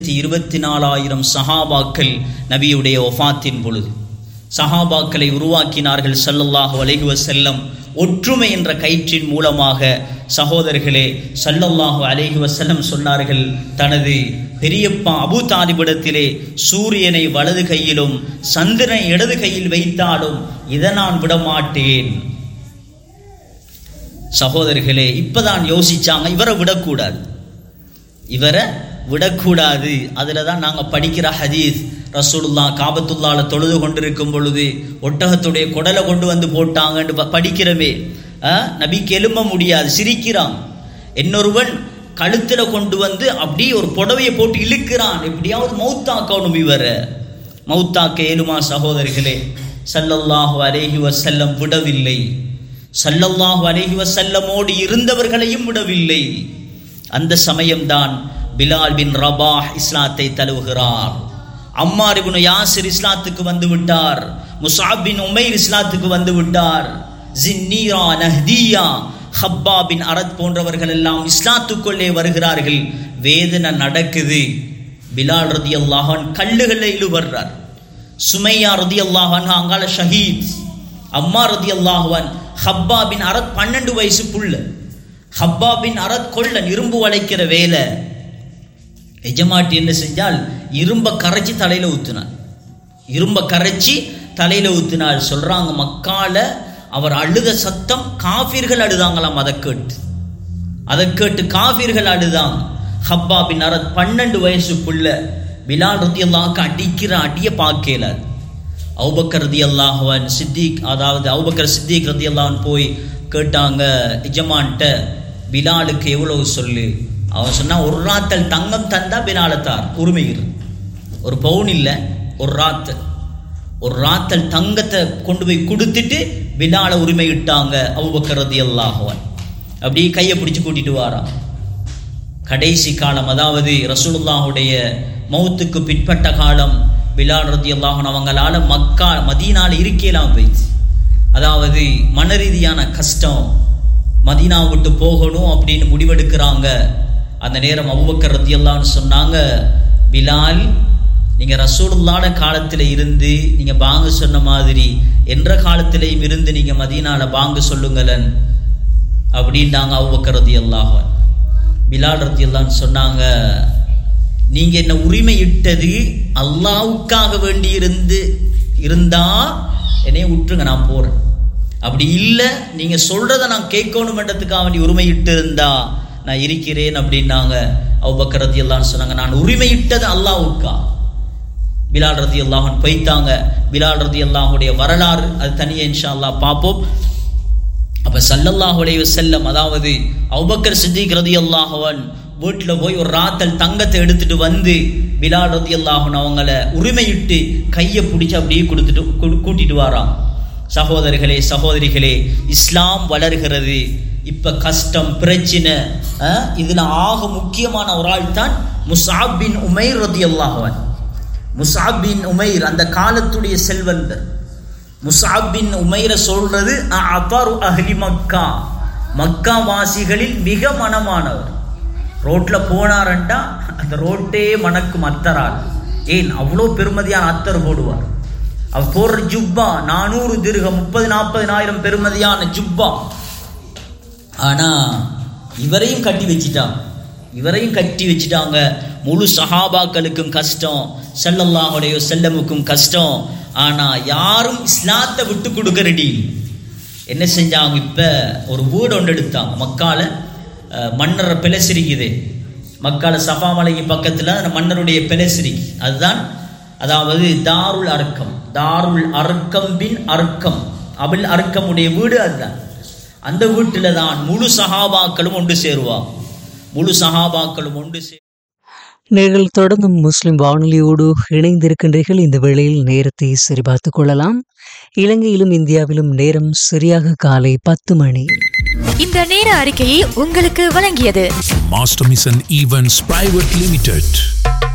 24,000 சஹாபாக்கள் நபியுடைய வஃபாத்தின் பொழுது சஹாபாக்களை உருவாக்கினார்கள் ஸல்லல்லாஹு அலைஹி வஸல்லம். ஒற்றுமை என்ற கயிற்றின் மூலமாக சகோதரர்களே ஸல்லல்லாஹு அலைஹி வஸல்லம் சொன்னார்கள், தனது பெரியப்பா அபூ தாலிபிடத்திலே சூரியனை வலது கையிலும் சந்திரனை இடது கையில் வைத்தாலும் இதை நான் விடமாட்டேன். சகோதரர்களே இப்பதான் யோசிச்சாங்க, இவரை விடக்கூடாது. அதில் தான் நாங்கள் படிக்கிற ஹதீஸ், ரசூலுல்லாஹ் காபத்துல்லாஹ்ல தொழுது கொண்டிருக்கும் பொழுது ஒட்டகத்துடைய குடலை கொண்டு வந்து போட்டாங்கன்னு படிக்கிறமே. நபிக்கு எழும்ப முடியாது, சிரிக்கிறான். இன்னொருவன் கழுத்தில் கொண்டு வந்து அப்படியே ஒரு புடவையை போட்டு இழுக்கிறான், எப்படியாவது மௌத்தாக்கணும். இவரை மௌத்தாக்க ஏழுமா சகோதரர்களே? ஸல்லல்லாஹு அலைஹி வஸல்லம் விடவில்லை. ஸல்லல்லாஹு அலைஹி வஸல்லமோடு இருந்தவர்களையும் விடவில்லை. அந்த சமயம்தான் பிலால் பின் ரபாஹ் இஸ்லாத்தை தழுவுகிறார். அம்மார் இப்னு யாசிர் இஸ்லாத்துக்கு வந்து விட்டார். முஸ்அப் பின் உமைர் இஸ்லாத்துக்கு வந்து விட்டார். ஜின்னீரா, நஹ்தியா, ஹப்பாப் பின் அரத் போன்றவர்கள் எல்லாம் இஸ்லாத்துக்குள்ளே வருகிறார்கள். வேதனை நடக்குது. பிலால் ரலியல்லாஹு அன்ஹு கல்லுகளை இழுவர்றார். சுமையா ரலியல்லாஹு அன்ஹா அங்கால ஷஹீத். அம்மார் ரலியல்லாஹு அன்ஹு ஹப்பாப் பின் அரத் 12 வயசு புள்ள. ஹப்பாப் பின் அரத் கொள்ளன், இரும்பு வளைக்கிற வேலை. எஜமாட்டி என்ன செஞ்சால் இரும்ப கரைச்சி தலையில ஊத்தினாள். சொல்றாங்க, மக்கால அவர் அழுத சத்தம் காஃபிர்கள் அழுதாங்களாம். அதை கேட்டு காஃபிர்கள் அழுதாங்க. ஹப்பாப் பின் அரத் 12 வயசு புள்ள. பிலால் ரலியல்லாஹு அடிக்கிற அடிய பார்க்கல. அபூபக்கர் ரலியல்லாஹு அன்ஹு அபூபக்கர் சித்திக் ரலியல்லாஹு அன்ஹு போய் கேட்டாங்க எஜமான்ட்ட, பிலாலுக்கு எவ்வளவு சொல்லு. அவன் சொன்னா, ஒரு ராத்தல் தங்கம் தந்தா பிலாலத்தார் உரிமை இரு. ஒரு பவுன் இல்லை, ஒரு ராத்தல் தங்கத்தை கொண்டு போய் கொடுத்துட்டு பிலால உரிமை இட்டாங்க அபூபக்கர் ரலியல்லாஹு அன்ஹு. அப்படியே கையை பிடிச்சு கூட்டிட்டு வாரா. கடைசி காலம், அதாவது ரசூலுல்லாஹுடைய மௌத்துக்கு பிற்பட்ட காலம், பிலால் ரலியல்லாஹு அன்ஹு அவங்களால மதீனால இருக்கலாம் போயிடுச்சு. அதாவது மன ரீதியான கஷ்டம், மதீனா விட்டு போகணும் அப்படின்னு முடிவெடுக்கிறாங்க. அந்த நேரம் அபூபக்கர் ரலியல்லாஹு அன்ஹு சொன்னாங்க, பிலால், நீங்க ரசூலுல்லாஹ் காலத்தில் இருந்து நீங்க பாங்கு சொன்ன மாதிரி என்ற காலத்திலையும் இருந்து நீங்க மதீனால பாங்கு சொல்லுங்களன் அப்படின்ட்டாங்க அபூபக்கர் ரலியல்லாஹு அன்ஹு. பிலால் ரலியல்லாஹு அன்ஹு சொன்னாங்க, நீங்க என்ன உரிமை இட்டது அல்லாஹ்வுக்காக வேண்டி இருந்தா என்னைய விட்டுருங்க, நான் போறேன். அப்படி இல்லை, நீங்க சொல்றதை நான் கேட்கணும்ன்றதுக்காக வேண்டி உரிமையிட்டு இருந்தா நான் இருக்கிறேன் அப்படின்னாங்க. அபூபக்கர் ரலியல்லாஹு அன்ஹு சொன்னாங்க, நான் உரிமையிட்டது அல்லாஹ்வுக்கா. பிலால் ரலியல்லாஹு அன்ஹு போய்த்தாங்க. பிலால் ரலியல்லாஹுடைய வரலாறு அது தனியே இன்ஷா அல்லாஹ் பார்ப்போம். அப்ப ஸல்லல்லாஹு அலைஹி வஸல்லம், அதாவது அபூபக்கர் சித்திக் ரலியல்லாஹு அன்ஹு வீட்டில் போய் ஒரு ராத்தல் தங்கத்தை எடுத்துட்டு வந்து பிலால் ரலியல்லாஹு அன்ஹு அவங்கள உரிமையிட்டு கையை பிடிச்சி அப்படியே கூட்டிட்டு வாராம். சகோதரர்களே சகோதரிகளே, இஸ்லாம் வளர்கிறது. இப்ப கஷ்டம் பிரச்சனை, இதுல ஆக முக்கியமான ஒரு ஆள் தான் முஸ்அப் பின் உமைர் ரலியல்லாஹு அன்ஹு. முஸ்அப் பின் உமைர் அந்த காலத்துடைய செல்வந்தர். முஸ்அப் பின் உமைரை சொல்றது அஅதரு அஹ்லி மக்கா, மக்கா வாசிகளில் மிக மனமானவர். ரோட்ல போனாரண்டா அந்த ரோட்டே மணக்கும் அத்தரால். ஏன் அவ்வளோ பெருமதியான அத்தர் போடுவார். அவர் போடுற ஜுப்பா 400 திர்ஹம், 30,000-40,000 பெருமதியான ஜுப்பா. ஆனா இவரையும் கட்டி வச்சிட்டாங்க. முழு சஹாபாக்களுக்கும் கஷ்டம், ஸல்லல்லாஹு அலைஹி வஸல்லமுக்கும் கஷ்டம். ஆனா யாரும் இஸ்லாத்தை விட்டு கொடுக்க ரெடி. என்ன செஞ்சாங்க, இப்ப ஒரு வீடு ஒன்று எடுத்தாங்க. மக்கால மன்னர் பெலசிரிக்குது. மக்கால சஃபா மலைக்கு பக்கத்துல மன்னருடைய பெலசிரிக்கு, அதுதான் அதாவது தாருல் அர்க்கம் பின் அர்க்கம் அபுல் அர்க்கமுடைய வீடு. அதுதான் அந்த வீட்டில தான் முழு சஹாபாக்களும் ஒன்று சேருவா. நீங்கள் தொடர்ந்தும் முஸ்லிம் வானொலியோடு இணைந்திருக்கின்றீர்கள். இந்த வேளையில் நேரத்தை சரிபார்த்துக் கொள்ளலாம். இலங்கையிலும் இந்தியாவிலும் நேரம் சரியாக காலை 10 மணி. இந்த நேர அறிக்கையை உங்களுக்கு வழங்கியது master mission events private limited.